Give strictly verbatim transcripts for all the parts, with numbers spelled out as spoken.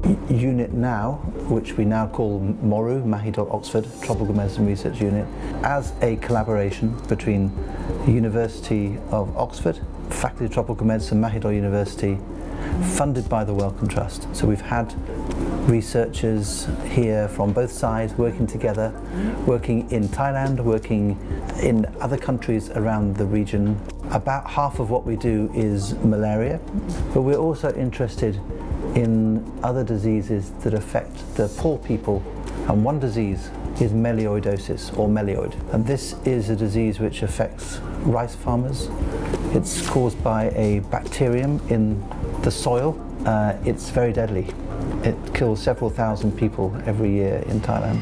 unit now, which we now call MORU, Mahidol Oxford Tropical Medicine Research Unit, as a collaboration between the University of Oxford, Faculty of Tropical Medicine, Mahidol University, funded by the Wellcome Trust. So we've had researchers here from both sides working together, working in Thailand, working in other countries around the region. About half of what we do is malaria, but we're also interested in other diseases that affect the poor people, and one disease is melioidosis or melioid, and this is a disease which affects rice farmers. It's caused by a bacterium in the soil. Uh, it's very deadly. It kills several thousand people every year in Thailand.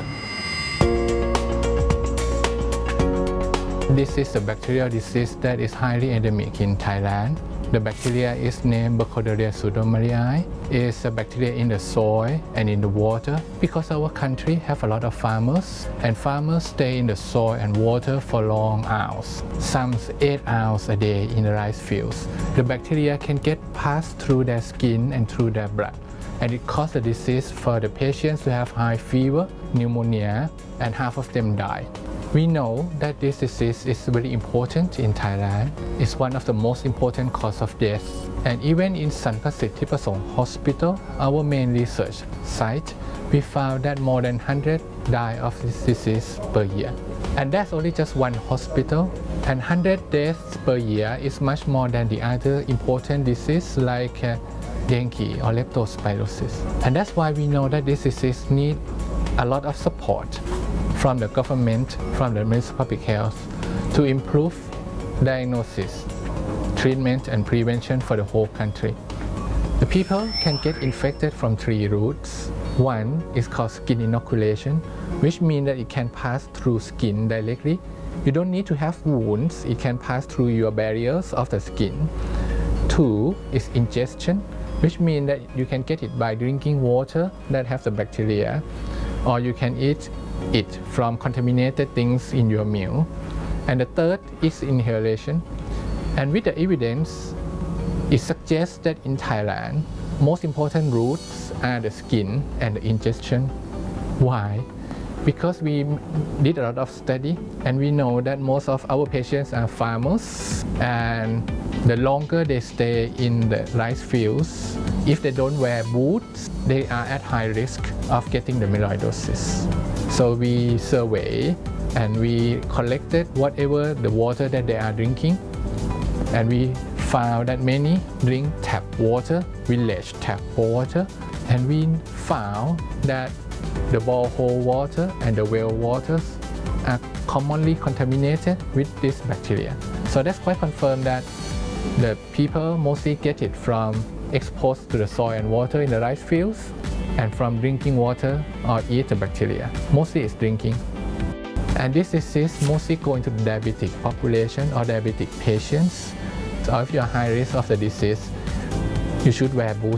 This is a bacterial disease that is highly endemic in Thailand. The bacteria is named Burkholderia pseudomalii. It's a bacteria in the soil and in the water. Because our country have a lot of farmers, and farmers stay in the soil and water for long hours, some eight hours a day in the rice fields. The bacteria can get passed through their skin and through their blood, and it causes the disease for the patients who have high fever, pneumonia, and half of them die. We know that this disease is very important in Thailand. It's one of the most important cause of death. And even in Sanpasit Thipasong Hospital, our main research site, we found that more than one hundred die of this disease per year. And that's only just one hospital. And one hundred deaths per year is much more than the other important disease like uh, dengue or leptospirosis. And that's why we know that this disease needs a lot of support from the government, from the Ministry of Public Health, to improve diagnosis, treatment and prevention for the whole country. The people can get infected from three routes. One is called skin inoculation, which means that it can pass through skin directly. You don't need to have wounds, it can pass through your barriers of the skin. Two is ingestion, which means that you can get it by drinking water that have the bacteria, or you can eat it from contaminated things in your meal. And the third is inhalation. And with the evidence, it suggests that in Thailand, most important routes are the skin and the ingestion. Why? Because we did a lot of study, and we know that most of our patients are farmers, and the longer they stay in the rice fields, if they don't wear boots, they are at high risk of getting the melioidosis. So we survey and we collected whatever the water that they are drinking, and we found that many drink tap water, village tap water, and we found that the borehole water and the well waters are commonly contaminated with this bacteria. So that's quite confirmed that the people mostly get it from exposed to the soil and water in the rice fields, and from drinking water or eat the bacteria. Mostly it's drinking. And this disease mostly go into the diabetic population or diabetic patients. So if you are high risk of the disease, you should wear boots.